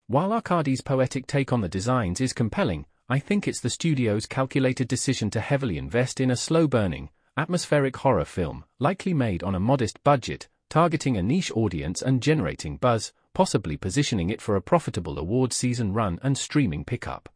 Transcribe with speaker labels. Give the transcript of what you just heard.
Speaker 1: While Arcadi's poetic take on the designs is compelling, I think it's the studio's calculated decision to heavily invest in a slow-burning, atmospheric horror film, likely made on a modest budget, targeting a niche audience and generating buzz, possibly positioning it for a profitable award season run and streaming pickup.